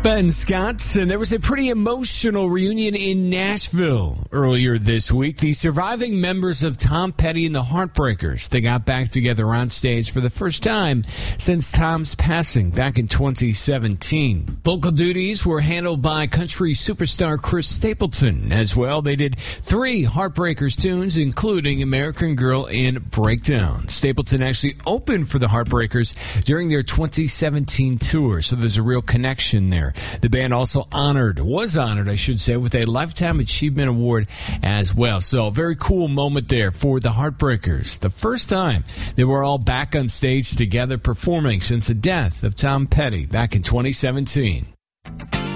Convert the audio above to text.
Ben Scott, and there was a pretty emotional reunion in Nashville earlier this week. The surviving members of Tom Petty and the Heartbreakers, they got back together on stage for the first time since Tom's passing back in 2017. Vocal duties were handled by country superstar Chris Stapleton as well. They did 3 Heartbreakers tunes, including American Girl and Breakdown. Stapleton actually opened for the Heartbreakers during their 2017 tour, so there's a real connection there. The band also was honored, I should say, with a Lifetime Achievement Award as well. So a very cool moment there for the Heartbreakers. The first time they were all back on stage together performing since the death of Tom Petty back in 2017.